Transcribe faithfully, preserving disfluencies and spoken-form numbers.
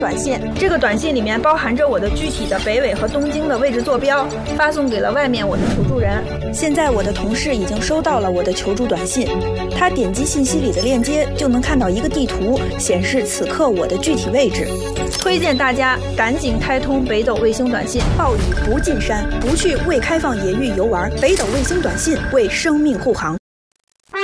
短信，这个短信里面包含着我的具体的北纬和东经的位置坐标，发送给了外面我的求助人。现在我的同事已经收到了我的求助短信，他点击信息里的链接就能看到一个地图，显示此刻我的具体位置。推荐大家赶紧开通北斗卫星短信，暴雨不进山，不去未开放野域游玩，北斗卫星短信为生命护航。